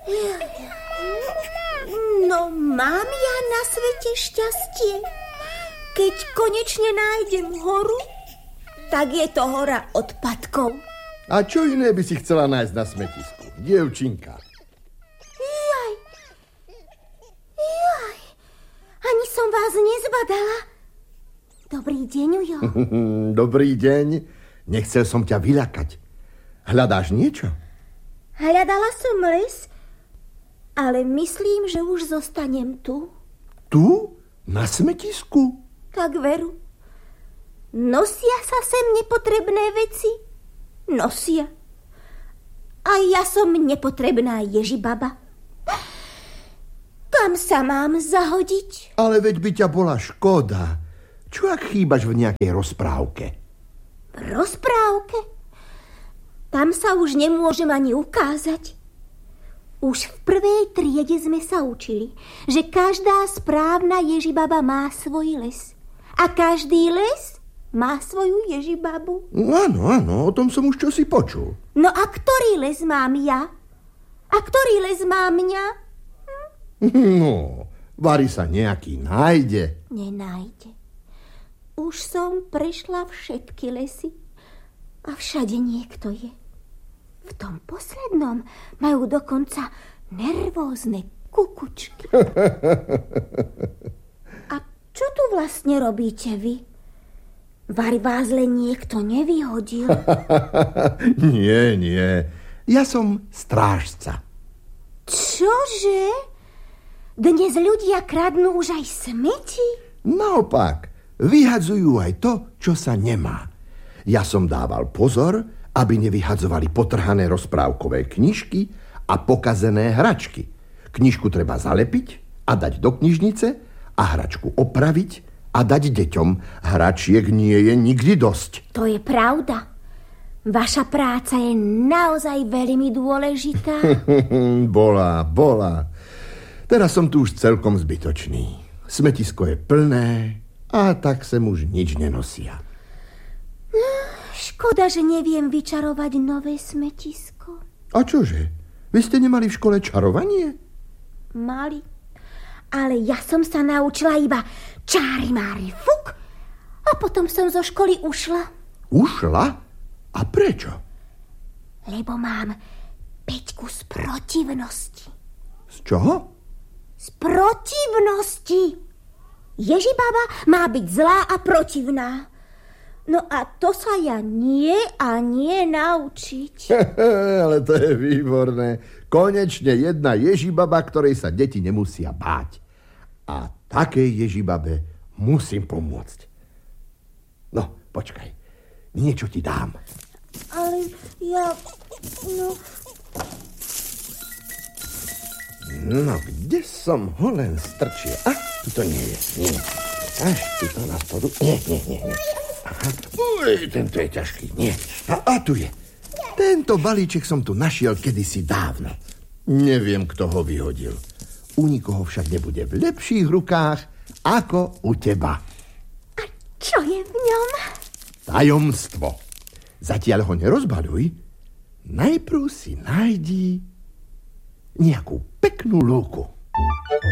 No, mám ja na svete šťastie. Keď konečne nájdem horu, tak je to hora odpadkov. A čo iné by si chcela nájsť na smetisku, dievčinka? Jaj, ani som vás nezbadala. Dobrý deň, Ujo. Dobrý deň, nechcel som ťa vyľakať. Hľadáš niečo? Hľadala som les, ale myslím, že už zostanem tu. Tu? Na smetisku? Tak veru. Nosia sa sem nepotrebné veci? Nosia. A ja som nepotrebná Ježibaba. Kam sa mám zahodiť? Ale veď by ťa bola škoda. Čo ak chýbaš v nejakej rozprávke? V rozprávke? Tam sa už nemôžem ani ukázať. Už v prvej triede sme sa učili, že každá správna Ježibaba má svoj les. A každý les má svoju Ježibabu. Áno, o tom som už čosi počul. No a ktorý les mám ja? A ktorý les má mňa? No, vari sa nejaký nájde. Nenájde. Už som prešla všetky lesy a všade niekto je. V tom poslednom majú dokonca nervózne kukučky. A čo tu vlastne robíte vy? Vari vás len niekto nevyhodil? Nie. Ja som strážca. Čože? Dnes ľudia kradnú už aj smeti? Naopak, vyhadzujú aj to, čo sa nemá. Ja som dával pozor, aby nevyhadzovali potrhané rozprávkové knižky a pokazené hračky. Knižku treba zalepiť a dať do knižnice a hračku opraviť a dať deťom. Hračiek nie je nikdy dosť. To je pravda. Vaša práca je naozaj veľmi dôležitá. Bola. Teraz som tu už celkom zbytočný. Smetisko je plné a tak sem už nič nenosia. Škoda, že neviem vyčarovať nové smetisko. A čože? Vy ste nemali v škole čarovanie? Mali. Ale ja som sa naučila iba čári mári fuk a potom som zo školy ušla. Ušla? A prečo? Lebo mám 5 z protivnosti. Z čoho? Z protivnosti. Ježibaba má byť zlá a protivná. No a to sa ja nie naučiť. Ale to je výborné. Konečne jedna Ježibaba, ktorej sa deti nemusia báť. A takej Ježibabe musím pomôcť. No, počkaj. Niečo ti dám. Ale ja... No, kde som ho len strčil? Tu to nie je. Nie. Až tu to na spodu. Nie. Aha. Uj, tento je ťažký. Nie. A tu je. Tento balíček som tu našiel kedysi dávno. Neviem, kto ho vyhodil. U nikoho však nebude v lepších rukách ako u teba. A čo je v ňom? Tajomstvo. Zatiaľ ho nerozbaľuj. Najprv si nájdi nejakú peknú lúku.